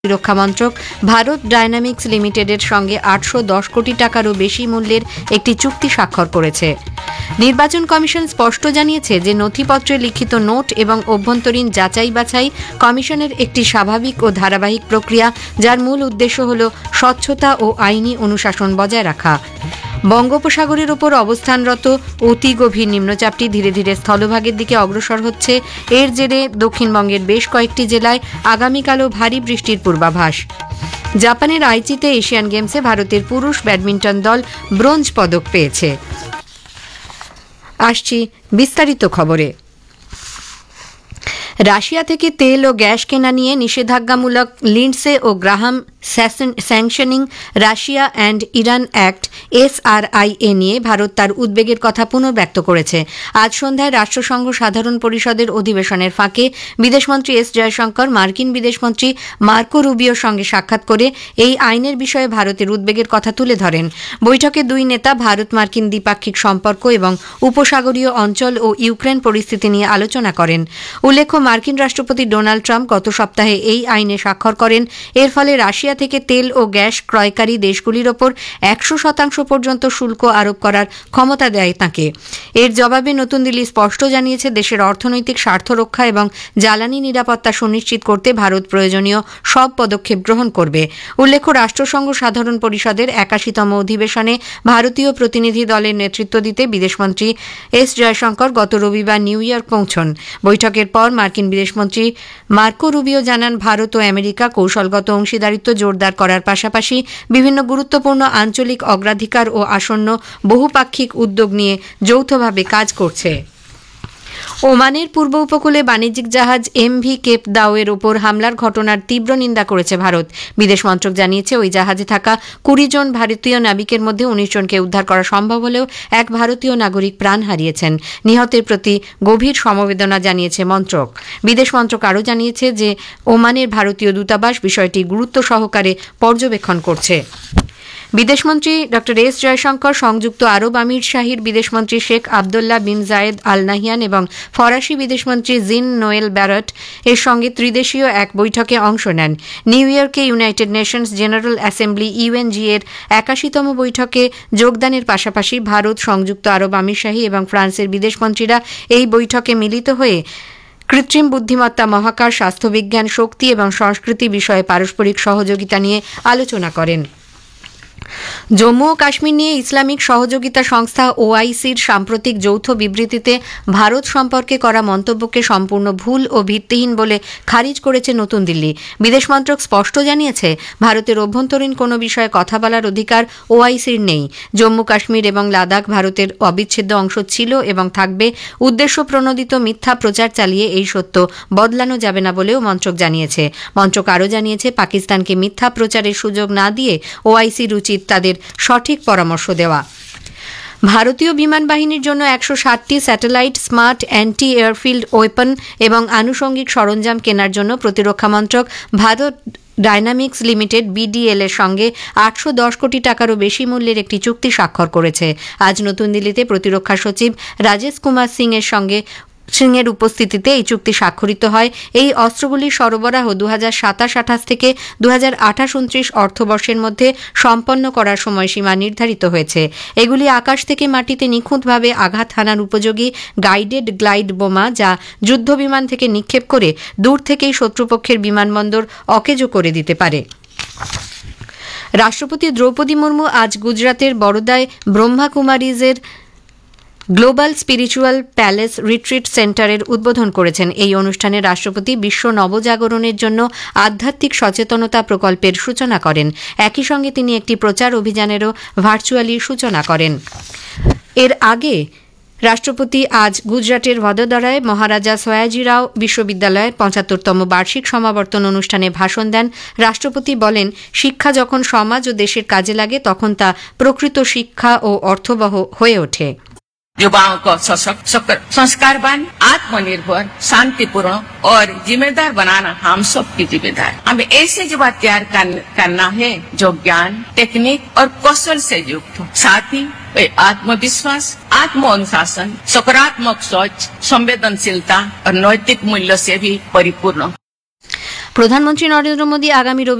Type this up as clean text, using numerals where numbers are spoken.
প্রতিরক্ষা মন্ত্রক ভারত ডায়নামিক্স লিমিটেডের সঙ্গে 810 কোটি টাকারও বেশি মূল্যের একটি চুক্তি স্বাক্ষর করেছে। নির্বাচন কমিশন স্পষ্ট জানিয়েছে যে নথিপত্রে লিখিত নোট এবং অভ্যন্তরীণ যাচাই বাছাই কমিশনের একটি স্বাভাবিক ও ধারাবাহিক প্রক্রিয়া, যার মূল উদ্দেশ্য হল স্বচ্ছতা ও আইনি অনুশাসন বজায় রাখা। বঙ্গোপসাগরের ওপর অবস্থানরত অতি গভীর নিম্নচাপটি ধীরে ধীরে স্থলভাগের দিকে অগ্রসর হচ্ছে। এর জেরে দক্ষিণবঙ্গের বেশ কয়েকটি জেলায় আগামীকালও ভারী বৃষ্টির পূর্বাভাস। জাপানের আইচিতে এশিয়ান গেমসে ভারতের পুরুষ ব্যাডমিন্টন দল ব্রোঞ্জ পদক পেয়েছে। আসছি বিস্তারিত খবরে। রাশিয়া থেকে তেল ও গ্যাস কেনা নিয়ে নিষেধাজ্ঞামূলক Lindsay O Graham sanctioning Russia and Iran act SRIA নিয়ে ভারত তার উদ্বেগের কথা পুনর্ব্যক্ত করেছে। আজ সন্ধ্যায় রাষ্ট্রসংঘ সাধারণ পরিষদের অধিবেশনের ফাঁকে বিদেশমন্ত্রী এস জয়শঙ্কর মার্কিন বিদেশমন্ত্রী মার্কো রুবিওর সঙ্গে সাক্ষাৎ করে এই আইনের বিষয়ে ভারতের উদ্বেগের কথা তুলে ধরেন। বৈঠকে দুই নেতা ভারত মার্কিন দ্বিপাক্ষিক সম্পর্ক এবং উপসাগরীয় অঞ্চল ও ইউক্রেন পরিস্থিতি নিয়ে আলোচনা করেন। উল্লেখ্য, মার্কিন রাষ্ট্রপতি ডোনাল্ড ট্রাম্প গত সপ্তাহে এই আইনে স্বাক্ষর করেন। এর ফলে রাশিয়া থেকে তেল ও গ্যাস ক্রয়কারী দেশগুলির ওপর 100% পর্যন্ত শুল্ক আরোপ করার ক্ষমতা দেয় তাঁকে। এর জবাবে নতুন দিল্লি স্পষ্ট জানিয়েছে, দেশের অর্থনৈতিক স্বার্থ রক্ষা এবং জ্বালানি নিরাপত্তা সুনিশ্চিত করতে ভারত প্রয়োজনীয় সব পদক্ষেপ গ্রহণ করবে। উল্লেখ্য, রাষ্ট্রসংঘ সাধারণ পরিষদের 81তম অধিবেশনে ভারতীয় প্রতিনিধি দলের নেতৃত্ব দিতে বিদেশমন্ত্রী এস জয়শঙ্কর গত রবিবার নিউ ইয়র্ক পৌঁছন। বৈঠকের পর মার্কিন বিদেশমন্ত্রী মার্কো রুবিও জানান, ভারত ও আমেরিকা কৌশলগত অংশীদারিত্ব জোরদার করার পাশাপাশি বিভিন্ন গুরুত্বপূর্ণ আঞ্চলিক অগ্রাধিকার ও আসন্ন বহুপাক্ষিক উদ্যোগ নিয়ে যৌথভাবে কাজ করছে। ওমানের পূর্ব উপকূলে বাণিজ্যিক জাহাজ MV কেপ দাওয়ের ওপর হামলার ঘটনার তীব্র নিন্দা করেছে ভারত। বিদেশ মন্ত্রক জানিয়েছে, ওই জাহাজে থাকা 20 জন ভারতীয় নাবিকের মধ্যে 19 জনকে উদ্ধার করা সম্ভব হলেও এক ভারতীয় নাগরিক প্রাণ হারিয়েছেন। নিহতের প্রতি গভীর সমবেদনা জানিয়েছে মন্ত্রক। বিদেশ মন্ত্রক আরও জানিয়েছে যে ওমানের ভারতীয় দূতাবাস বিষয়টি গুরুত্ব সহকারে পর্যবেক্ষণ করছে। বিদেশমন্ত্রী ড এস জয়শঙ্কর সংযুক্ত আরব আমিরশাহীর বিদেশমন্ত্রী শেখ আবদুল্লাহ বিন জায়েদ আল নাহিয়ান এবং ফরাসি বিদেশমন্ত্রী জিন নোয়েল ব্যারট এর সঙ্গে ত্রিদেশীয় এক বৈঠকে অংশ নেন। নিউ ইয়র্কে United Nations general assembly UNG এর 81তম বৈঠকে যোগদানের পাশাপাশি ভারত, সংযুক্ত আরব আমিরশাহী এবং ফ্রান্সের বিদেশমন্ত্রীরা এই বৈঠকে মিলিত হয়ে কৃত্রিম বুদ্ধিমত্তা, মহাকাশ, স্বাস্থ্যবিজ্ঞান, শক্তি এবং সংস্কৃতি বিষয়ে পারস্পরিক সহযোগিতা নিয়ে আলোচনা করেন। জম্মু ও কাশ্মীর নিয়ে ইসলামিক সহযোগিতা সংস্থা OICর সাম্প্রতিক যৌথ বিবৃতিতে ভারত সম্পর্কে করা মন্তব্যকে সম্পূর্ণ ভুল ও ভিত্তিহীন বলে খারিজ করেছে নতুন দিল্লি। বিদেশ মন্ত্রক স্পষ্ট জানিয়েছে, ভারতের অভ্যন্তরীণ কোনো বিষয়ে কথা বলার অধিকার OICর নেই। জম্মু কাশ্মীর এবং লাদাখ ভারতের অবিচ্ছেদ্য অংশ ছিল এবং থাকবে। উদ্দেশ্য প্রণোদিত মিথ্যা প্রচার চালিয়ে এই সত্য বদলানো যাবে না বলেও মন্ত্রক জানিয়েছে। মন্ত্রক আরও জানিয়েছে, পাকিস্তানকে মিথ্যা প্রচারের সুযোগ না দিয়ে OICর উচিত তাদের সঠিক পরামর্শ দেওয়া। ভারতীয় বিমান বাহিনীর জন্য 160টি satellite, smart anti airfield weapon এবং আনুষঙ্গিক সরঞ্জাম কেনার জন্য প্রতিরক্ষা মন্ত্রক ভারত ডায়নামিক্স লিমিটেড BDL এর সঙ্গে 810 কোটি টাকারও বেশি মূল্যের একটি চুক্তি স্বাক্ষর করেছে। আজ নতুন দিল্লিতে প্রতিরক্ষা সচিব রাজেশ কুমার সিং এর উপস্থিতিতে এই চুক্তি স্বাক্ষরিত হয়। এই অস্ত্রগুলির সরবরাহ 2027-28 থেকে 2028-29 অর্থবর্ষের মধ্যে সম্পন্ন করার সময়সীমা নির্ধারিত হয়েছে। এগুলি আকাশ থেকে মাটিতে নিখুঁতভাবে আঘাত হানার উপযোগী গাইডেড গ্লাইড বোমা, যা যুদ্ধবিমান থেকে নিক্ষেপ করে দূর থেকেই শত্রুপক্ষের বিমানবন্দর অকেজো করে দিতে পারে। রাষ্ট্রপতি দ্রৌপদী মুর্মু আজ গুজরাতের বরোদায় ব্রহ্মাকুমারিজের গ্লোবাল স্পিরিচুয়াল প্যালেস রিট্রিট সেন্টারের উদ্বোধন করেছেন। এই অনুষ্ঠানে রাষ্ট্রপতি বিশ্ব নবজাগরণের জন্য আধ্যাত্মিক সচেতনতা প্রকল্পের সূচনা করেন। একই সঙ্গে তিনি একটি প্রচার অভিযানেরও ভার্চুয়ালি সূচনা করেন। এর আগে রাষ্ট্রপতি আজ গুজরাটের ভদোদরায় মহারাজা সয়াজিরাও বিশ্ববিদ্যালয়ের 75তম বার্ষিক সমাবর্তন অনুষ্ঠানে ভাষণ দেন। রাষ্ট্রপতি বলেন, শিক্ষা যখন সমাজ ও দেশের কাজে লাগে তখন তা প্রকৃত শিক্ষা ও অর্থবহ হয়ে ওঠে। युवाओं को सशक्त, संस्कारवान, आत्मनिर्भर, शांतिपूर्ण और जिम्मेदार बनाना हम सब की जिम्मेदारी। हमें ऐसे युवा तैयार करना है जो ज्ञान, टेक्निक और कौशल से युक्त हो, साथ ही वे आत्मविश्वास, आत्म अनुशासन, सकारात्मक सोच, संवेदनशीलता और नैतिक मूल्य से भी परिपूर्ण। প্রধানমন্ত্রী নরেন্দ্র মোদী আগামী